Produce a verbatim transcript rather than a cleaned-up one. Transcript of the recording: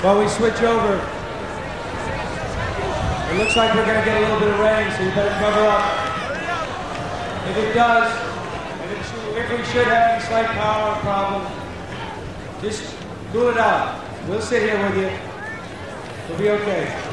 while we switch over. It looks like we're going to get a little bit of rain, so you better cover up. If it does, if, it should, if we should have any slight power problem, just cool it out. We'll sit here with you. We'll be okay.